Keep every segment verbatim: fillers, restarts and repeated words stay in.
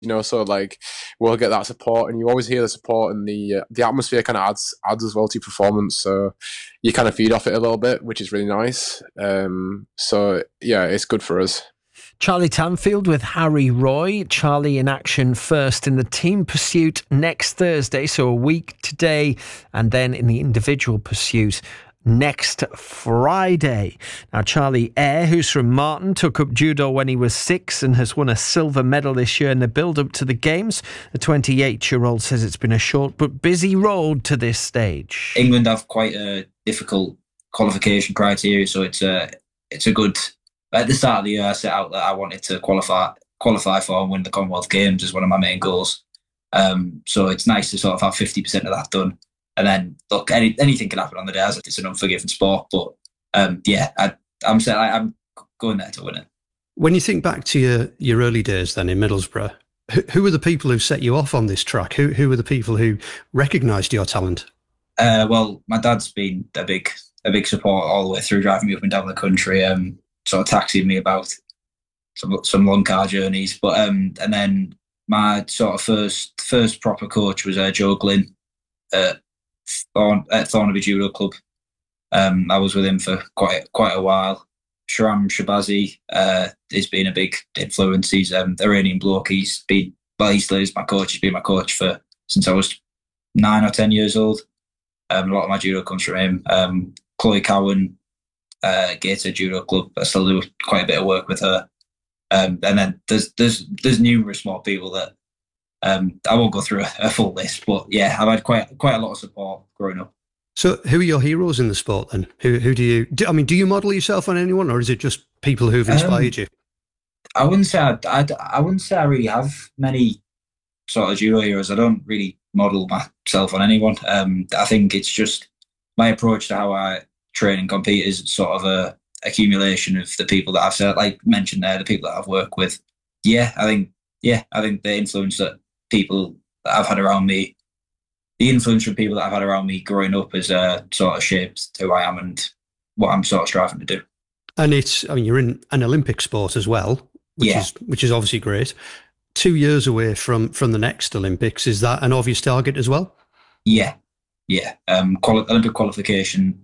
you know, so like we'll get that support, and you always hear the support, and the uh, the atmosphere kind of adds adds as well to your performance. So you kind of feed off it a little bit, which is really nice. Um, so yeah, it's good for us. Charlie Tanfield with Harry Roy. Charlie in action first in the team pursuit next Thursday, so a week today, and then in the individual pursuit next Friday. Now, Charlie Eyre, who's from Martin, took up judo when he was six and has won a silver medal this year in the build-up to the Games. The twenty-eight-year-old says it's been a short but busy road to this stage. England have quite a difficult qualification criteria, so it's a, it's a good... At the start of the year, I set out that I wanted to qualify qualify for and win the Commonwealth Games as one of my main goals. Um, so it's nice to sort of have fifty percent of that done. And then, look, any, anything can happen on the day, as it's an unforgiving sport. But um, yeah, I, I'm set, I, I'm going there to win it. When you think back to your, your early days then in Middlesbrough, who, who were the people who set you off on this track? Who, who were the people who recognised your talent? Uh, well, my dad's been a big a big support all the way through, driving me up and down the country. Um, sort of taxiing me about some some long car journeys, but um, and then my sort of first first proper coach was uh, Joe Glynn at, Thorn, at Thornaby Judo Club. Um, I was with him for quite quite a while. Shram Shabazi uh, has been a big influence. He's um, Iranian bloke. He's been well, he's, he's my coach. He's been my coach for since I was nine or ten years old. Um, a lot of my judo comes from him. Um, Chloe Cowan. Uh, Gator Judo Club. I still do quite a bit of work with her, um, and then there's there's there's numerous more people that um, I won't go through a, a full list, but yeah, I've had quite quite a lot of support growing up. So, who are your heroes in the sport then? Who who do you? Do, I mean, do you model yourself on anyone, or is it just people who've inspired um, you? I wouldn't say I, I, I wouldn't say I really have many sort of judo heroes. I don't really model myself on anyone. Um, I think it's just my approach to how I train and compete is sort of a accumulation of the people that I've said, like mentioned there, the people that I've worked with. Yeah, I think yeah, I think the influence that people that I've had around me, the influence from people that I've had around me growing up has uh, sort of shaped who I am and what I'm sort of striving to do. And it's, I mean, you're in an Olympic sport as well, which yeah. is which is obviously great. Two years away from from the next Olympics, is that an obvious target as well? Yeah, yeah. Um, quali- Olympic qualification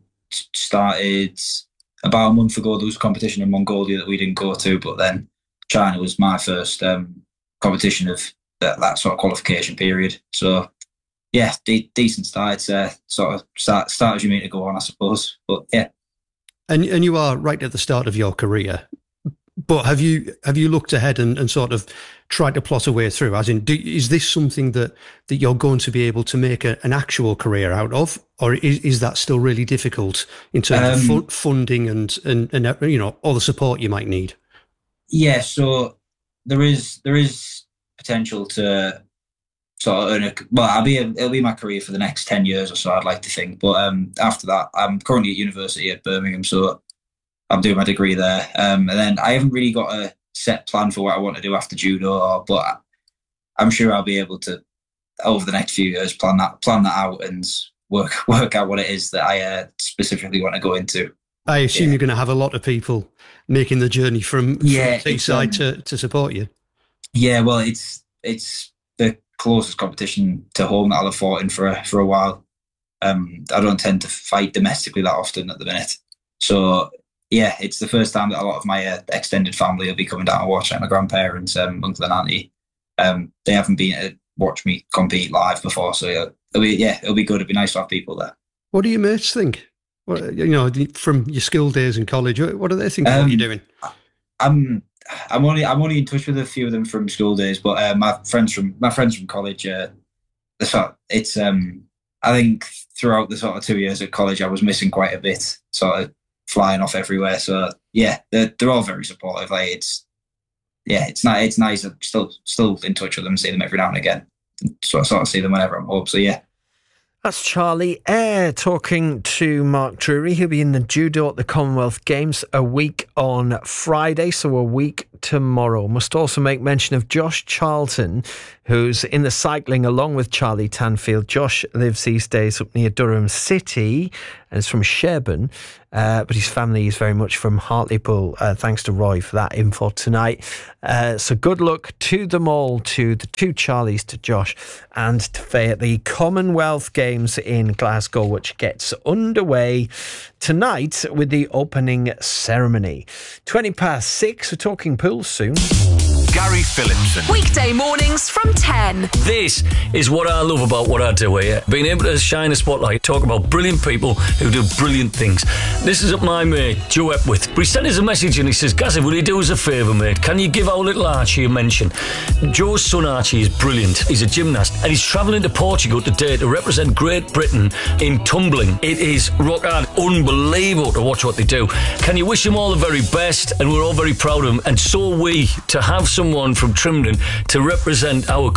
started about a month ago. There was a competition in Mongolia that we didn't go to, but then China was my first um, competition of that, that sort of qualification period. So yeah, de- decent start. It's uh, sort of start, start as you mean to go on, I suppose. But yeah. And and you are right at the start of your career. But have you have you looked ahead and, and sort of tried to plot a way through? As in, do, is this something that, that you're going to be able to make a, an actual career out of, or is, is that still really difficult in terms um, of fu- funding and, and and you know all the support you might need? Yeah, so there is there is potential to sort of earn a well. I'll be a, it'll be my career for the next ten years or so, I'd like to think. But um, after that, I'm currently at university at Birmingham, so I'm doing my degree there, um, and then I haven't really got a set plan for what I want to do after judo, or, but I'm sure I'll be able to, over the next few years, plan that plan that out and work work out what it is that I uh, specifically want to go into. I assume yeah. you're going to have a lot of people making the journey from, yeah, from side um, to, to support you. Yeah, well, it's it's the closest competition to home that I'll have fought in for a, for a while. Um, I don't tend to fight domestically that often at the minute, so. Yeah, it's the first time that a lot of my uh, extended family will be coming down and watch, like my grandparents, um, uncle and auntie. Um, they haven't been to watch me compete live before, so yeah, it'll be yeah, it'll be good. It'll be nice to have people there. What do your mates think? What, you know, from your school days in college, what do they think um, of what you're doing? I'm I'm only I'm only in touch with a few of them from school days, but uh, my friends from my friends from college, uh, the sort it's um I think throughout the sort of two years at college, I was missing quite a bit, sort of. Flying off everywhere, so yeah, they're they're all very supportive. Like it's yeah, it's not it's nice. I'm still still in touch with them, see them every now and again. So I sort of see them whenever I'm home. So yeah. That's Charlie Eyre talking to Mark Drury. He'll be in the judo at the Commonwealth Games a week on Friday, so a week tomorrow. Must also make mention of Josh Charlton, who's in the cycling along with Charlie Tanfield. Josh lives these days up near Durham City and is from Sherburn, uh, but his family is very much from Hartlepool. Uh, thanks to Roy for that info tonight. Uh, so good luck to them all, to the two Charlies, to Josh and to Faye at the Commonwealth Games in Glasgow, which gets underway tonight with the opening ceremony. twenty past six, we're talking pools soon. Gary Phillipson. Weekday mornings from ten. This is what I love about what I do here. Being able to shine a spotlight, talk about brilliant people who do brilliant things. This is my mate, Joe Epworth. He sent us a message and he says, Gazzy, will you do us a favour, mate? Can you give our little Archie a mention? Joe's son Archie is brilliant. He's a gymnast and he's travelling to Portugal today to represent Great Britain in tumbling. It is rock hard, unbelievable to watch what they do. Can you wish him all the very best? And we're all very proud of him. And so are we, to have someone from Trimden to represent our